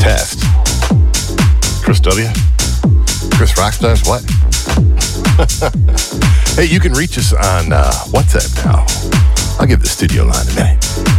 test. Chris W? Chris Rockstars? What? Hey, you can reach us on WhatsApp now. I'll give the studio line a minute.